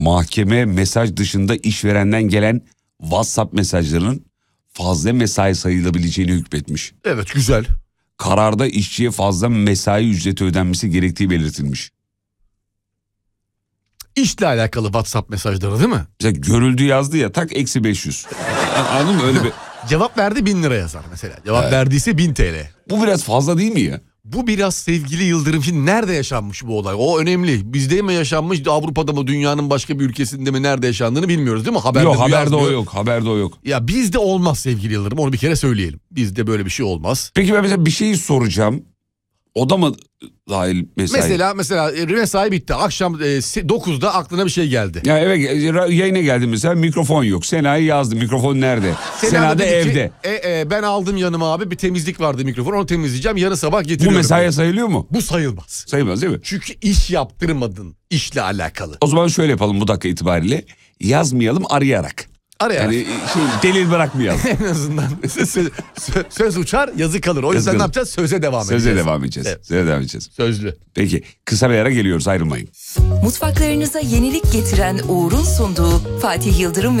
Mahkeme mesaj dışında işverenden gelen WhatsApp mesajlarının fazla mesai sayılabileceğini hükmetmiş. Evet, güzel. Kararda işçiye fazla mesai ücreti ödenmesi gerektiği belirtilmiş. İşle alakalı WhatsApp mesajları değil mi? Mesela görüldü yazdı ya, tak -500. Anladın mı? Öyle bir... Cevap verdi 1000 lira yazar mesela. Cevap verdiyse 1000 TL. Bu biraz fazla değil mi ya? Bu biraz sevgili Yıldırım. Şimdi nerede yaşanmış bu olay? O önemli. Bizde mi yaşanmış, Avrupa'da mı, dünyanın başka bir ülkesinde mi, nerede yaşandığını bilmiyoruz değil mi? Yok, haberde o yok. Haberde o yok. Ya bizde olmaz sevgili Yıldırım. Onu bir kere söyleyelim. Bizde böyle bir şey olmaz. Peki ben mesela bir şey soracağım. O da mı dahil mesai? Mesela mesai bitti. Akşam 9'da aklına bir şey geldi. Ya eve yayına geldim mesela, mikrofon yok. Sena'yı yazdım. Mikrofon nerede? Sena da evde. Ben aldım yanıma abi, bir temizlik vardı mikrofon. Onu temizleyeceğim. Yarın sabah getiriyorum. Bu mesaiye sayılıyor mu? Bu sayılmaz. Sayılmaz değil mi? Çünkü iş yaptırmadın. İşle alakalı. O zaman şöyle yapalım bu dakika itibariyle. Yazmayalım, arayarak. Yani delil bırakmayalım. En azından söz uçar, yazı kalır. O yüzden ne yapacağız? Söze devam edeceğiz. Söze devam edeceğiz. Evet. Söze devam edeceğiz. Sözlü. Peki kısa bir ara geliyoruz, ayrılmayın. Mutfaklarınıza yenilik getiren Uğur'un sunduğu Fatih Yıldırım